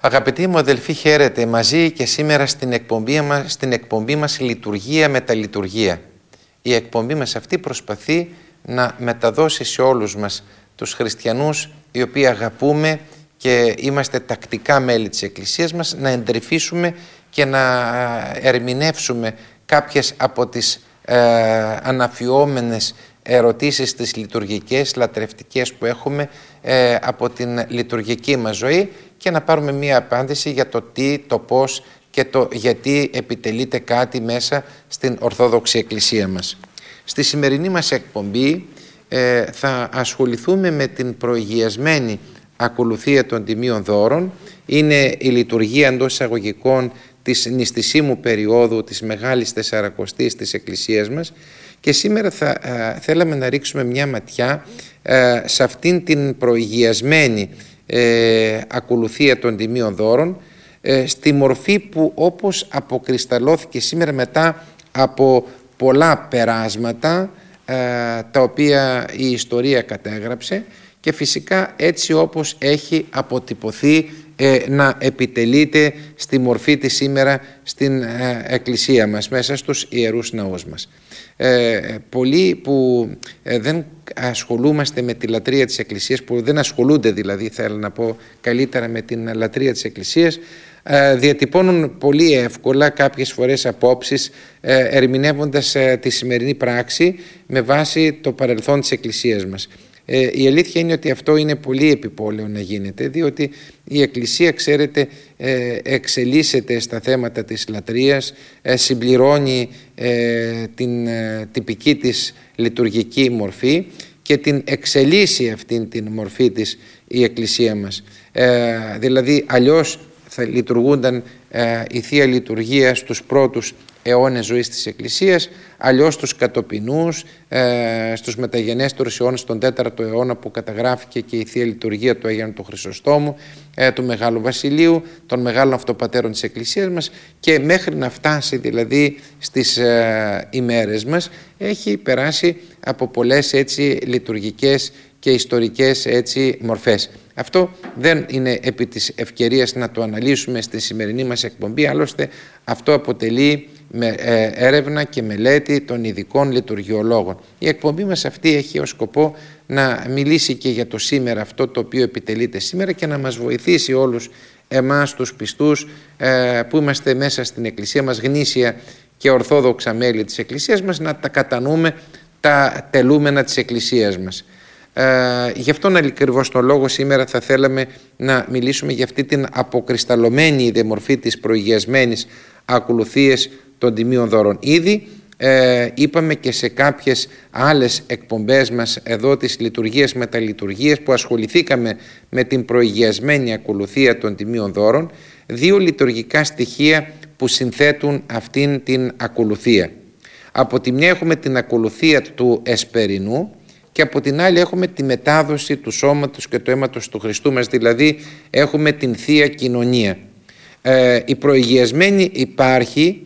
Αγαπητοί μου αδελφοί, χαίρετε μαζί και σήμερα στην εκπομπή μας Λειτουργία με τα Λειτουργία. Η εκπομπή μας αυτή προσπαθεί να μεταδώσει σε όλους μας τους χριστιανούς, οι οποίοι αγαπούμε και είμαστε τακτικά μέλη της Εκκλησίας μας, να εντρυφήσουμε και να ερμηνεύσουμε κάποιες από τις αναφιόμενες ερωτήσεις τις λειτουργικές, λατρευτικές που έχουμε από την λειτουργική μας ζωή και να πάρουμε μία απάντηση για το τι, το πώς και το γιατί επιτελείται κάτι μέσα στην Ορθόδοξη Εκκλησία μας. Στη σημερινή μας εκπομπή θα ασχοληθούμε με την προηγιασμένη ακολουθία των τιμίων δώρων. Είναι η λειτουργία εντός εισαγωγικών της νηστισίμου περίοδου της Μεγάλης Τεσσαρακοστής της Εκκλησίας μας και σήμερα θα θέλαμε να ρίξουμε μια ματιά σε αυτήν την προηγιασμένη ακολουθία των τιμίων δώρων στη μορφή που όπως αποκρισταλώθηκε σήμερα μετά από πολλά περάσματα τα οποία η ιστορία κατέγραψε και φυσικά έτσι όπως έχει αποτυπωθεί να επιτελείται στη μορφή της σήμερα στην Εκκλησία μας, μέσα στους ιερούς ναούς μας. Πολλοί που δεν ασχολούμαστε με τη λατρεία της Εκκλησίας, που δεν ασχολούνται δηλαδή, θέλω να πω καλύτερα, με την λατρεία της Εκκλησίας, διατυπώνουν πολύ εύκολα κάποιες φορές απόψεις ερμηνεύοντας τη σημερινή πράξη με βάση το παρελθόν της Εκκλησίας μας. Η αλήθεια είναι ότι αυτό είναι πολύ επιπόλαιο να γίνεται, διότι η Εκκλησία, ξέρετε, εξελίσσεται στα θέματα της λατρείας, συμπληρώνει την τυπική της λειτουργική μορφή και την εξελίσσει αυτήν την μορφή της η Εκκλησία μας. Δηλαδή αλλιώς θα λειτουργούνταν η Θεία Λειτουργία στους πρώτους αιώνες ζωής της Εκκλησίας, αλλιώς στους κατοπινούς, στους μεταγενέστερους αιώνες, τον 4ο αιώνα που καταγράφηκε και η Θεία Λειτουργία του Αγίου του Χρυσοστόμου, του Μεγάλου Βασιλείου, των μεγάλων αυτοπατέρων της Εκκλησίας μας, και μέχρι να φτάσει δηλαδή στις ημέρες μας έχει περάσει από πολλές έτσι λειτουργικές και ιστορικές έτσι μορφές. Αυτό δεν είναι επί της ευκαιρίας να το αναλύσουμε στη σημερινή μας εκπομπή, άλλωστε αυτό αποτελεί με έρευνα και μελέτη των ειδικών λειτουργιολόγων. Η εκπομπή μας αυτή έχει ως σκοπό να μιλήσει και για το σήμερα, αυτό το οποίο επιτελείται σήμερα, και να μας βοηθήσει όλους εμάς τους πιστούς που είμαστε μέσα στην Εκκλησία μας, γνήσια και ορθόδοξα μέλη της Εκκλησίας μας, να τα κατανοούμε τα τελούμενα της Εκκλησίας μας. Γι' αυτόν ακριβώς τον λόγο σήμερα θα θέλαμε να μιλήσουμε για αυτή την αποκρισταλωμένη ιδεμορφή της προηγιασμένης ακολουθίες των τιμίων δώρων. Ήδη είπαμε και σε κάποιες άλλες εκπομπές μας εδώ της Λειτουργίας με τα Λειτουργίες που ασχοληθήκαμε με την προηγιασμένη ακολουθία των τιμίων δώρων, δύο λειτουργικά στοιχεία που συνθέτουν αυτήν την ακολουθία. Από τη μια έχουμε την ακολουθία του εσπερινού και από την άλλη έχουμε τη μετάδοση του σώματος και του αίματος του Χριστού μας, δηλαδή έχουμε την Θεία Κοινωνία. Η προηγιασμένη υπάρχει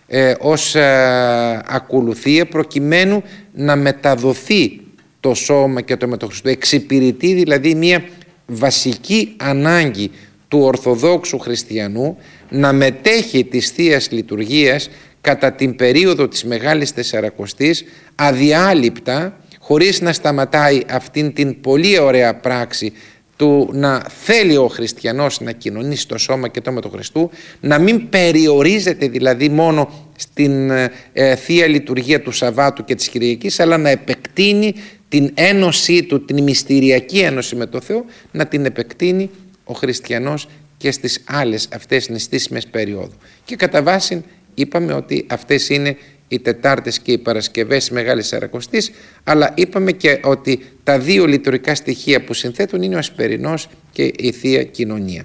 ως ακολουθία προκειμένου να μεταδοθεί το σώμα και το αίμα του Χριστού. Εξυπηρετεί δηλαδή μια βασική ανάγκη του Ορθοδόξου Χριστιανού να μετέχει της Θείας Λειτουργίας κατά την περίοδο της Μεγάλης Τεσσαρακοστής αδιάλειπτα, χωρίς να σταματάει αυτήν την πολύ ωραία πράξη του να θέλει ο χριστιανός να κοινωνήσει το σώμα και το αίμα του Χριστού, να μην περιορίζεται δηλαδή μόνο στην Θεία Λειτουργία του Σαββάτου και της Κυριακής, αλλά να επεκτείνει την ένωσή του, την μυστηριακή ένωση με το Θεό, να την επεκτείνει ο χριστιανός και στις άλλες αυτές νηστίσιμες περίοδου. Και κατά βάση είπαμε ότι αυτές είναι οι Τετάρτες και οι Παρασκευές της Μεγάλης Τεσσαρακοστής, αλλά είπαμε και ότι τα δύο λειτουργικά στοιχεία που συνθέτουν είναι ο Εσπερινός και η Θεία Κοινωνία.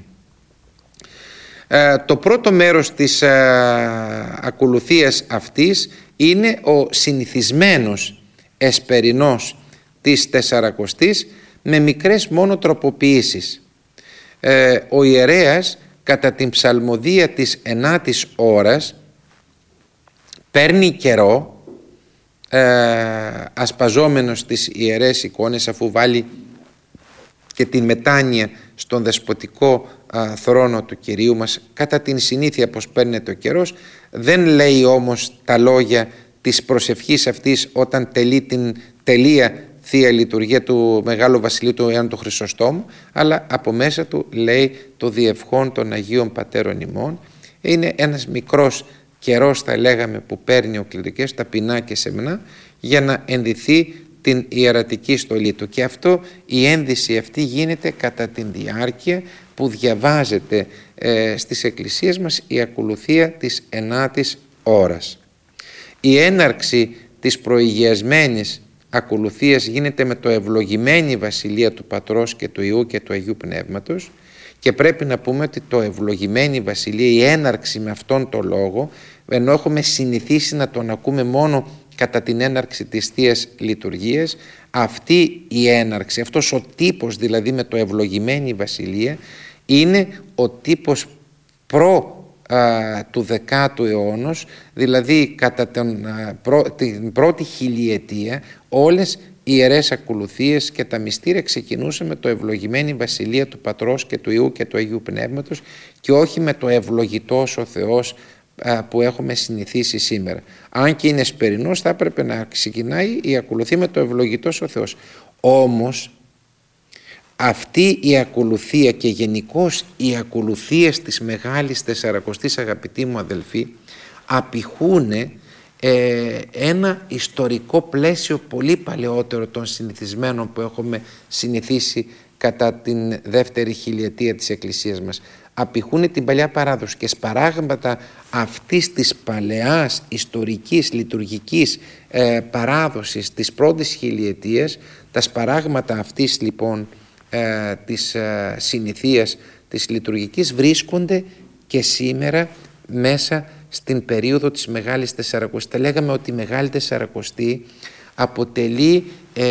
Το πρώτο μέρος της ακολουθίας αυτής είναι ο συνηθισμένος Εσπερινός της Τεσσαρακοστής με μικρές μόνο τροποποιήσεις. Ο ιερέας κατά την ψαλμοδία της 9ης ώρας παίρνει καιρό ασπαζόμενος τις ιερές εικόνες, αφού βάλει και την μετάνοια στον δεσποτικό θρόνο του Κυρίου μας κατά την συνήθεια πως παίρνεται ο καιρός. Δεν λέει όμως τα λόγια της προσευχής αυτής όταν τελεί την τελεία Θεία Λειτουργία του Μεγάλου Βασιλείου του Ιωάννου του Χρυσοστόμου, αλλά από μέσα του λέει το διευχών των Αγίων Πατέρων ημών. Είναι ένας μικρός καιρός, θα λέγαμε, που παίρνει ο κληρικές ταπεινά και σεμνά για να ενδυθεί την ιερατική στολή του, και αυτό, η ένδυση αυτή γίνεται κατά την διάρκεια που διαβάζεται στις εκκλησίες μας η ακολουθία της 9ης ώρας. Η έναρξη της προηγιασμένης ακολουθίας γίνεται με το ευλογημένη Βασιλεία του Πατρός και του Υιού και του Αγίου Πνεύματος, και πρέπει να πούμε ότι το ευλογημένη Βασιλεία, η έναρξη με αυτόν τον λόγο, ενώ έχουμε συνηθίσει να τον ακούμε μόνο κατά την έναρξη της Θείας Λειτουργίας, αυτή η έναρξη, αυτός ο τύπος δηλαδή με το ευλογημένη Βασιλεία, είναι ο τύπος του 10ου αιώνος, δηλαδή κατά την πρώτη χιλιετία όλες οι ιερές ακολουθίες και τα μυστήρια ξεκινούσαν με το ευλογημένη Βασιλεία του Πατρός και του Υιού και του Αγίου Πνεύματος, και όχι με το ευλογητός ο Θεός που έχουμε συνηθίσει σήμερα. Αν και είναι εσπερινός, θα έπρεπε να ξεκινάει η ακολουθία με το ευλογητός ο Θεός. Όμως αυτή η ακολουθία και γενικώς οι ακολουθίες της Μεγάλης Τεσσαρακοστής, αγαπητοί μου αδελφοί, απηχούν ένα ιστορικό πλαίσιο πολύ παλαιότερο των συνηθισμένων που έχουμε συνηθίσει κατά την δεύτερη χιλιετία της Εκκλησίας μας. Απηχούν την παλιά παράδοση, και σπαράγματα αυτής της παλαιάς ιστορικής λειτουργικής παράδοσης της πρώτης χιλιετίας, τα σπαράγματα αυτής λοιπόν της συνηθίας της λειτουργικής βρίσκονται και σήμερα μέσα στην περίοδο της Μεγάλης Τεσσαρακοστής. Λέγαμε ότι η Μεγάλη Τεσσαρακοστή αποτελεί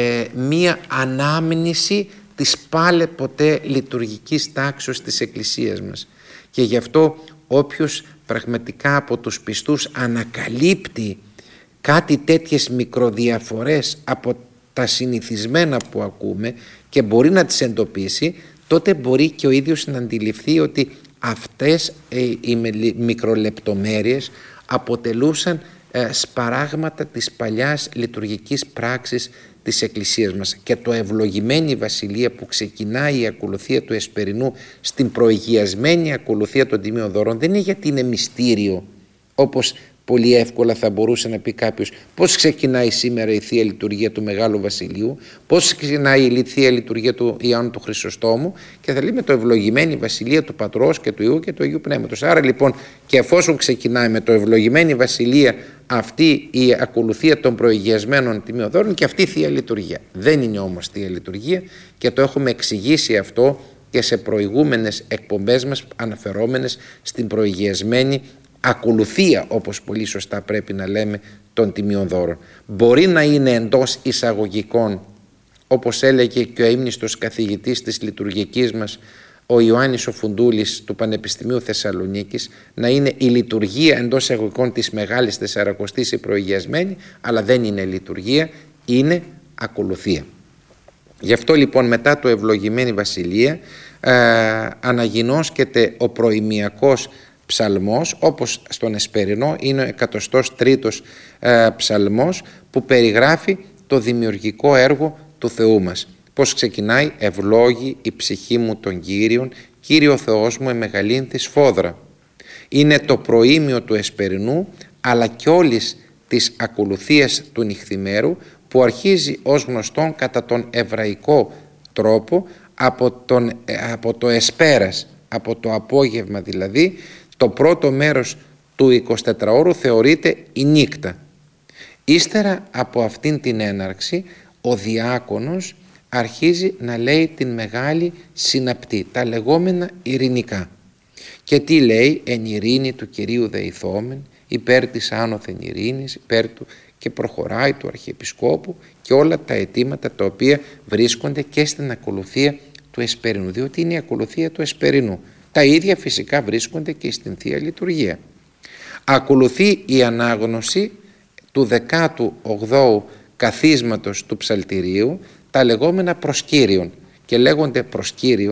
μία ανάμνηση της πάλε ποτέ λειτουργικής τάξης της Εκκλησίας μας, και γι' αυτό όποιος πραγματικά από τους πιστούς ανακαλύπτει κάτι τέτοιες μικροδιαφορές από τα συνηθισμένα που ακούμε και μπορεί να τις εντοπίσει, τότε μπορεί και ο ίδιος να αντιληφθεί ότι αυτές οι μικρολεπτομέρειες αποτελούσαν σπαράγματα της παλιάς λειτουργικής πράξης της Εκκλησίας μας. Και το ευλογημένη Βασιλεία που ξεκινάει η ακολουθία του εσπερινού στην προηγιασμένη ακολουθία των Τιμίων Δώρων δεν είναι γιατί είναι μυστήριο, όπως πολύ εύκολα θα μπορούσε να πει κάποιος πώς ξεκινάει σήμερα η Θεία Λειτουργία του Μεγάλου Βασιλείου, πώς ξεκινάει η Θεία Λειτουργία του Ιωάννου του Χρυσοστόμου, και θα λέει με το ευλογημένη Βασιλεία του Πατρός και του Υιού και του Αγίου Πνεύματος. Άρα λοιπόν, και εφόσον ξεκινάει με το ευλογημένη Βασιλεία αυτή η ακολουθία των προηγιασμένων Τιμίων Δώρων, και αυτή η Θεία Λειτουργία. Δεν είναι όμως Θεία Λειτουργία, και το έχουμε εξηγήσει αυτό και σε προηγούμενες εκπομπές μας αναφερόμενες στην προηγιασμένη ακολουθία, όπως πολύ σωστά πρέπει να λέμε, των Τιμίων Δώρων. Μπορεί να είναι εντός εισαγωγικών, όπως έλεγε και ο αείμνηστος καθηγητής της λειτουργικής μας, ο Ιωάννης ο Φουντούλης του Πανεπιστημίου Θεσσαλονίκης, να είναι η λειτουργία εντός εισαγωγικών της Μεγάλης Τεσσαρακοστής η προηγιασμένη, αλλά δεν είναι λειτουργία, είναι ακολουθία. Γι' αυτό λοιπόν μετά το ευλογημένη Βασιλεία αναγινώσκεται ο προημιακός ψαλμός, όπως στον εσπερινό είναι ο 103ος ψαλμός, που περιγράφει το δημιουργικό έργο του Θεού μας. Πώς ξεκινάει: «Ευλόγη η ψυχή μου τον Κύριον, Κύριο Θεός μου εμεγαλύνθη σφόδρα». Είναι το προήμιο του εσπερινού, αλλά και όλης της ακολουθίας του νυχθημέρου, που αρχίζει ως γνωστόν κατά τον εβραϊκό τρόπο από το εσπέρας, από το απόγευμα δηλαδή. Το πρώτο μέρος του 24ωρου θεωρείται η νύχτα. Ύστερα από αυτήν την έναρξη ο διάκονος αρχίζει να λέει την μεγάλη συναπτή, τα λεγόμενα ειρηνικά. Και τι λέει? «Εν ειρήνη του Κυρίου δεηθόμεν, υπέρ της άνωθεν ειρήνης, υπέρ του», και προχωράει του Αρχιεπισκόπου και όλα τα αιτήματα τα οποία βρίσκονται και στην ακολουθία του εσπερινού, διότι είναι η ακολουθία του εσπερινού. Τα ίδια φυσικά βρίσκονται και στην Θεία Λειτουργία. Ακολουθεί η ανάγνωση του 18ου καθίσματος του Ψαλτηρίου, τα λεγόμενα προσκύριον, και λέγονται προσκύριον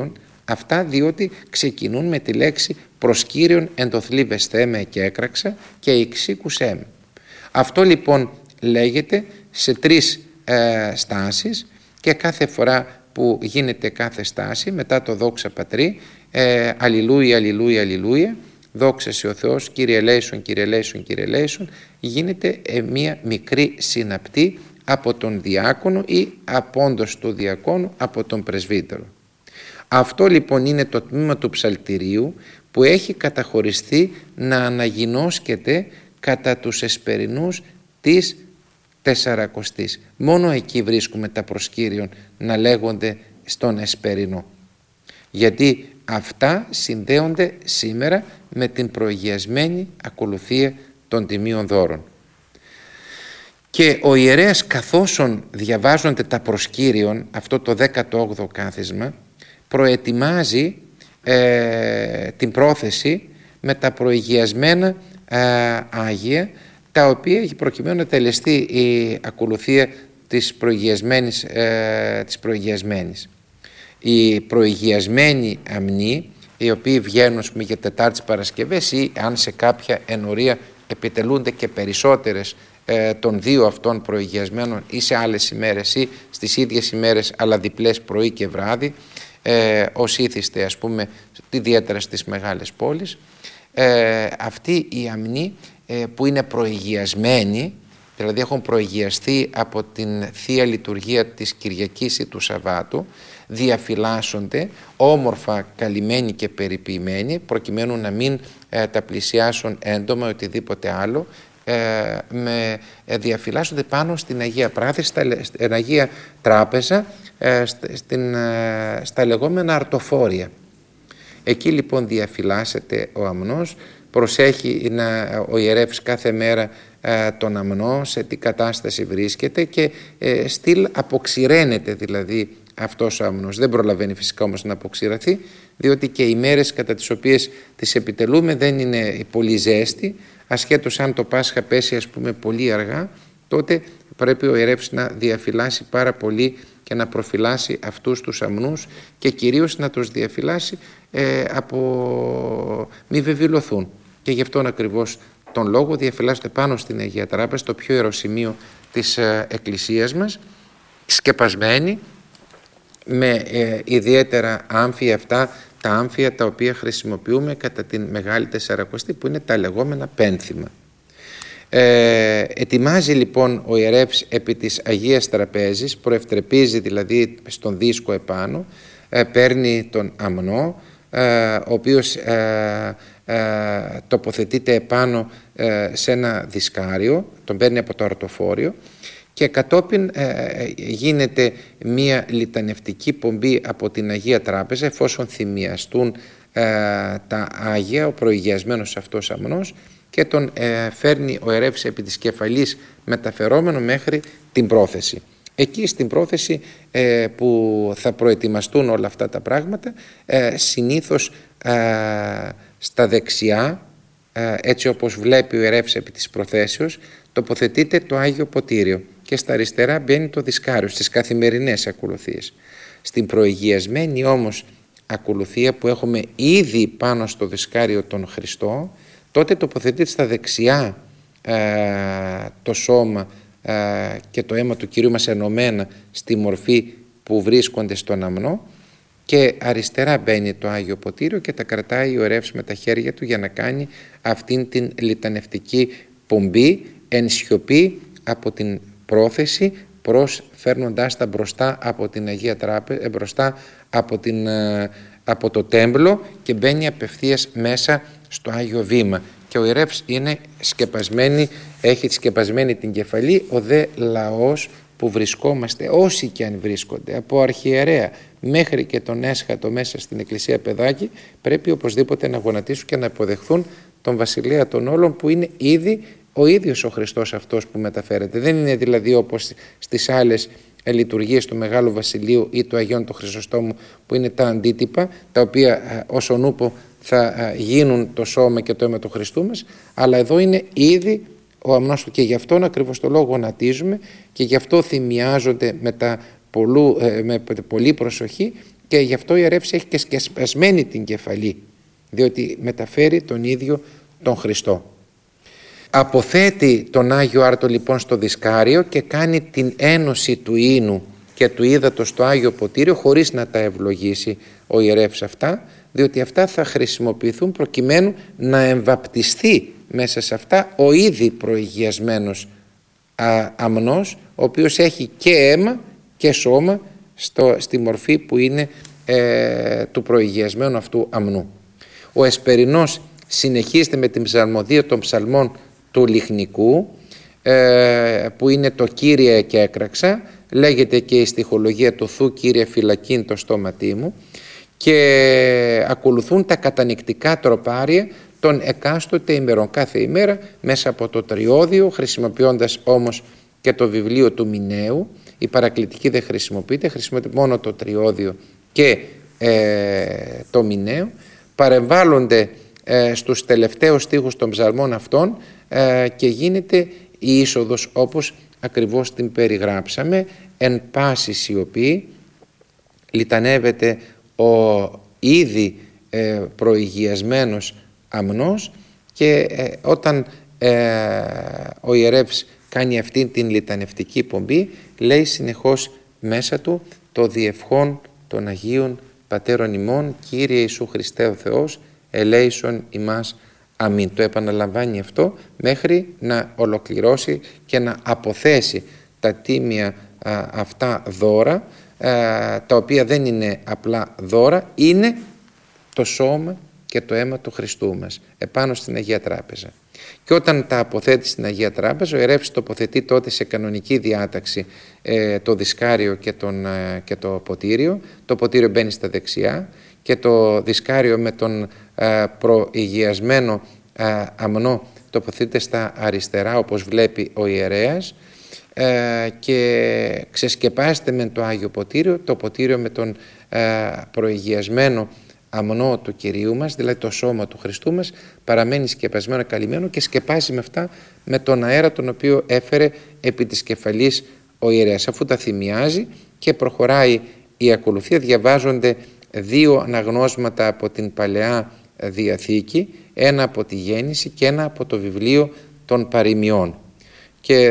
Αυτά διότι ξεκινούν με τη λέξη προσκύριον εντοθλίβες θέμε και έκραξα και εξήκους έμ. Αυτό λοιπόν λέγεται σε 3 στάσεις και κάθε φορά που γίνεται κάθε στάση μετά το δόξα πατρί, αλληλούια, αλληλούια, αλληλούια, δόξα σε ο Θεός, Κύριε ελέησον, Κύριε ελέησον, Κύριε ελέησον, γίνεται μία μικρή συναπτή από τον διάκονο ή απόντος του διακόνου από τον πρεσβύτερο. Αυτό λοιπόν είναι το τμήμα του ψαλτηρίου που έχει καταχωριστεί να αναγινώσκεται κατά τους εσπερινούς της Τεσσαρακοστής. Μόνο εκεί βρίσκουμε τα προσκύριον να λέγονται στον εσπερινό. Γιατί αυτά συνδέονται σήμερα με την προηγιασμένη ακολουθία των τιμίων δώρων. Και ο ιερέας καθόσον διαβάζονται τα προσκύριον, αυτό το 18ο κάθισμα, προετοιμάζει την πρόθεση με τα προηγιασμένα Άγια, τα οποία έχει προκειμένου να τελεστεί η ακολουθία της προηγιασμένης. Οι προηγιασμένοι αμνοί, οι οποίοι βγαίνουν για Τετάρτης Παρασκευές ή αν σε κάποια ενορία επιτελούνται και περισσότερες των 2 αυτών προηγιασμένων ή σε άλλες ημέρες ή στις ίδιες ημέρες αλλά διπλές πρωί και βράδυ, ως ήθιστε ας πούμε ιδιαίτερα στις μεγάλες πόλεις, αυτοί οι αμνοί που είναι προηγιασμένοι, δηλαδή έχουν προηγιαστεί από την Θεία Λειτουργία της Κυριακής ή του Σαββάτου, διαφυλάσσονται όμορφα καλυμμένοι και περιποιημένοι προκειμένου να μην τα πλησιάσουν έντομα ή οτιδήποτε άλλο, διαφυλάσσονται πάνω στην Αγία Πράθηση, στην Αγία Τράπεζα, στα λεγόμενα αρτοφόρια. Εκεί λοιπόν διαφυλάσσεται ο αμνός, προσέχει ο ιερεύς κάθε μέρα τον αμνό, σε τι κατάσταση βρίσκεται και στυλ αποξηραίνεται δηλαδή αυτός ο αμνός. Δεν προλαβαίνει φυσικά όμως να αποξηραθεί, διότι και οι μέρες κατά τις οποίες τις επιτελούμε δεν είναι πολύ ζέστη, ασχέτως αν το Πάσχα πέσει ας πούμε πολύ αργά, τότε πρέπει ο ιερεύς να διαφυλάσει πάρα πολύ και να προφυλάσει αυτούς τους αμνούς και κυρίως να τους διαφυλάσει από μη βεβηλωθούν. Και γι' αυτόν ακριβώς τον λόγο διαφυλάσσονται πάνω στην Αγία Τράπεζα, το πιο ιερό σημείο της Εκκλησίας μας, σκεπασμένοι με ιδιαίτερα άμφια, αυτά τα άμφια τα οποία χρησιμοποιούμε κατά την Μεγάλη Τεσσαρακοστή, που είναι τα λεγόμενα πένθυμα. Ετοιμάζει λοιπόν ο ιερεύς επί της Αγίας Τραπέζης, προευτρεπίζει δηλαδή στον δίσκο επάνω, παίρνει τον αμνό, ο οποίος τοποθετείται επάνω σε ένα δισκάριο, τον παίρνει από το αρτοφόριο και κατόπιν γίνεται μία λιτανευτική πομπή από την Αγία Τράπεζα, εφόσον θυμιαστούν τα Άγια, ο προηγιασμένος αυτός αμνός, και τον φέρνει ο ιερεύς επί της κεφαλής μεταφερόμενο μέχρι την πρόθεση. Εκεί στην πρόθεση που θα προετοιμαστούν όλα αυτά τα πράγματα, συνήθως στα δεξιά, έτσι όπως βλέπει ο ιερεύς επί της προθέσεως, τοποθετείται το Άγιο Ποτήριο και στα αριστερά μπαίνει το δισκάριο στις καθημερινές ακολουθίες. Στην προηγιασμένη όμως ακολουθία που έχουμε ήδη πάνω στο δισκάριο τον Χριστό, τότε τοποθετείται στα δεξιά το σώμα και το αίμα του Κυρίου μας ενωμένα στη μορφή που βρίσκονται στον αμνό, και αριστερά μπαίνει το Άγιο Ποτήριο και τα κρατάει ο ιερεύς με τα χέρια του για να κάνει αυτήν την λιτανευτική πομπή εν σιωπή από την πρόθεση, φέρνοντάς τα μπροστά από την Αγία Τράπεζα, μπροστά από το τέμπλο, και μπαίνει απευθείας μέσα στο Άγιο Βήμα. Και ο ιερεύς είναι σκεπασμένη, έχει σκεπασμένη την κεφαλή, ο δε λαός που βρισκόμαστε, όσοι και αν βρίσκονται, από αρχιερέα μέχρι και τον έσχατο μέσα στην Εκκλησία παιδάκι, πρέπει οπωσδήποτε να γονατίσουν και να υποδεχθούν τον Βασιλέα των όλων, που είναι ήδη ο ίδιος ο Χριστός αυτός που μεταφέρεται. Δεν είναι δηλαδή όπως στις άλλες λειτουργίες του Μεγάλου Βασιλείου ή του Αγίων του Χρυσοστόμου, που είναι τα αντίτυπα, τα οποία όσον ούπο θα γίνουν το σώμα και το αίμα του Χριστού μας, αλλά εδώ είναι ήδη ο αμνός του, και γι' αυτόν ακριβώς το λόγο γονατίζουμε και γι' αυτό θυμιάζονται με πολλή προσοχή και γι' αυτό ο ιερεύς έχει και σκεσπασμένη την κεφαλή, διότι μεταφέρει τον ίδιο τον Χριστό. Αποθέτει τον Άγιο Άρτο λοιπόν στο δισκάριο και κάνει την ένωση του ίνου και του ύδατος στο Άγιο Ποτήριο χωρίς να τα ευλογήσει ο ιερεύς αυτά, διότι αυτά θα χρησιμοποιηθούν προκειμένου να εμβαπτιστεί μέσα σε αυτά ο ήδη προηγιασμένος αμνός, ο οποίος έχει και αίμα και σώμα στη μορφή που είναι του προηγιασμένου αυτού αμνού. Ο Εσπερινός συνεχίζεται με την ψαλμοδία των ψαλμών του Λιχνικού, που είναι το «Κύριε και έκραξα», λέγεται και η στιχολογία του «Θου Κύριε φυλακήν το στόματί μου», και ακολουθούν τα κατανυκτικά τροπάρια των εκάστοτε ημερών, κάθε ημέρα μέσα από το τριώδιο, χρησιμοποιώντας όμως και το βιβλίο του Μιναίου. Η παρακλητική δεν χρησιμοποιείται μόνο το τριώδιο και το Μιναίο. Παρεμβάλλονται στους τελευταίους στίχους των ψαλμών αυτών και γίνεται η είσοδος όπως ακριβώς την περιγράψαμε, εν πάση σιωπή λιτανεύεται ο ήδη προηγιασμένος αμνός, και όταν ο ιερεύς κάνει αυτή την λιτανευτική πομπή, λέει συνεχώς μέσα του το διευχών των Αγίων Πατέρων ημών, Κύριε Ιησού Χριστέ ο Θεός, ελέησον ημάς, αμήν. Το επαναλαμβάνει αυτό μέχρι να ολοκληρώσει και να αποθέσει τα τίμια αυτά δώρα, τα οποία δεν είναι απλά δώρα, είναι το σώμα και το αίμα του Χριστού μας επάνω στην Αγία Τράπεζα. Και όταν τα αποθέτει στην Αγία Τράπεζα, ο ιερεύς τοποθετεί τότε σε κανονική διάταξη το δισκάριο και το ποτήριο. Το ποτήριο μπαίνει στα δεξιά και το δισκάριο με τον προηγιασμένο αμνό τοποθετείται στα αριστερά, όπως βλέπει ο ιερέας, και ξεσκεπάζεται με το Άγιο Ποτήριο, το ποτήριο με τον προηγιασμένο αμνό του Κυρίου μας, δηλαδή το σώμα του Χριστού μας, παραμένει σκεπασμένο, καλυμμένο, και σκεπάζει με αυτά με τον αέρα τον οποίο έφερε επί της κεφαλής ο ιερέας. Αφού τα θυμιάζει και προχωράει η ακολουθία, διαβάζονται δύο αναγνώσματα από την Παλαιά Διαθήκη, ένα από τη Γέννηση και ένα από το βιβλίο των Παροιμιών. Και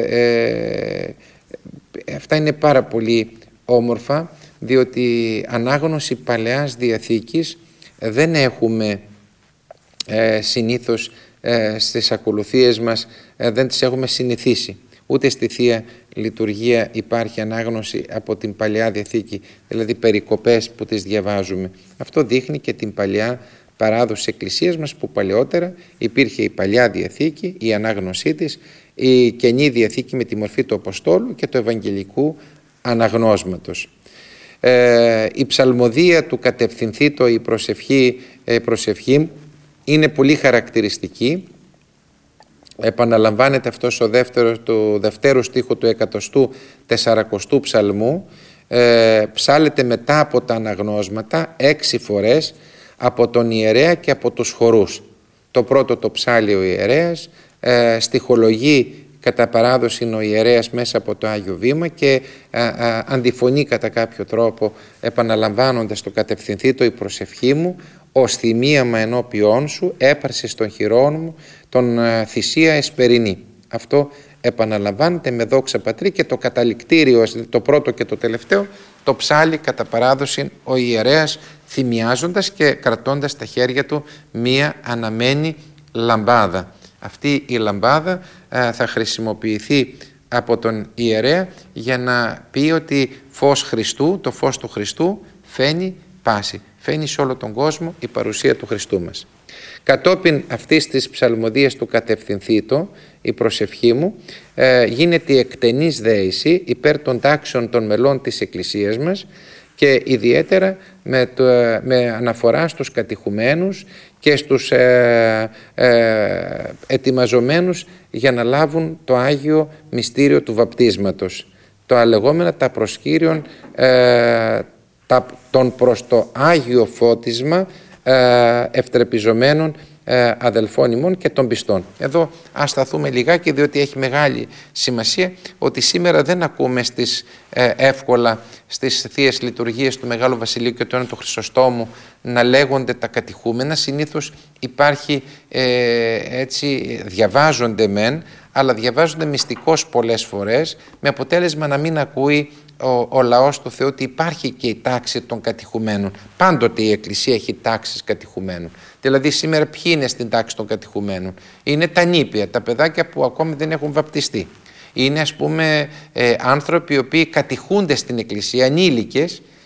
αυτά είναι πάρα πολύ όμορφα, διότι ανάγνωση Παλαιάς Διαθήκης δεν έχουμε συνήθως στις ακολουθίες μας, δεν τις έχουμε συνηθίσει. Ούτε στη Θεία Λειτουργία υπάρχει ανάγνωση από την Παλαιά Διαθήκη, δηλαδή περικοπές που τις διαβάζουμε. Αυτό δείχνει και την παλαιά παράδοση της Εκκλησίας μας, που παλαιότερα υπήρχε η Παλαιά Διαθήκη, η ανάγνωσή της, η Καινή Διαθήκη με τη μορφή του Αποστόλου και του Ευαγγελικού αναγνώσματος. Η ψαλμοδία του «Κατευθυνθήτω η προσευχή» είναι πολύ χαρακτηριστική. Επαναλαμβάνεται αυτός του δευτέρου στίχου του 140ου ψαλμού. Ψάλλεται μετά από τα αναγνώσματα 6 φορές από τον ιερέα και από τους χορούς. Το πρώτο το ψάλλει ο ιερέας, στιχολογεί κατά παράδοση ο ιερέας μέσα από το Άγιο Βήμα και αντιφωνεί κατά κάποιο τρόπο, επαναλαμβάνοντας το «Κατευθυνθήτω η προσευχή μου, ως θυμίαμα ενώπιόν σου, έπαρσες των χειρών μου, τον θυσία εσπερινή». Αυτό επαναλαμβάνεται με δόξα Πατρί, και το καταληκτήριο, το πρώτο και το τελευταίο, το ψάλλει κατά παράδοση ο ιερέας, θυμιάζοντας και κρατώντας στα χέρια του μία αναμένη λαμπάδα. Αυτή η λαμπάδα θα χρησιμοποιηθεί από τον ιερέα για να πει ότι φως Χριστού, το φως του Χριστού φαίνει πάση, φαίνει σε όλο τον κόσμο η παρουσία του Χριστού μας. Κατόπιν αυτής της ψαλμοδίας του «Κατευθυνθήτω η προσευχή μου», γίνεται η εκτενής δέηση υπέρ των τάξεων των μελών της Εκκλησίας μας, και ιδιαίτερα με αναφορά στους κατηχουμένους και στους ετοιμαζομένους για να λάβουν το Άγιο Μυστήριο του Βαπτίσματος, το αλεγόμενα τα προσκύριον των προς το Άγιο Φώτισμα ευτρεπιζομένων αδελφών ημών και των πιστών. Εδώ ας σταθούμε λιγάκι, διότι έχει μεγάλη σημασία ότι σήμερα δεν ακούμε εύκολα στις θείες λειτουργίες του Μεγάλου Βασιλείου και του Ένου του Χρυσοστόμου να λέγονται τα κατηχούμενα. Συνήθως υπάρχει έτσι, διαβάζονται μεν, αλλά διαβάζονται μυστικώς πολλές φορές, με αποτέλεσμα να μην ακούει ο λαός του Θεού ότι υπάρχει και η τάξη των κατηχουμένων. Πάντοτε η Εκκλησία έχει τάξεις κατηχουμένων. Δηλαδή σήμερα ποιοι είναι στην τάξη των κατηχουμένων? Είναι τα νήπια, τα παιδάκια που ακόμη δεν έχουν βαπτιστεί. Είναι, ας πούμε, άνθρωποι οι οποίοι κατηχούνται στην Εκκλησία, ανήλικες,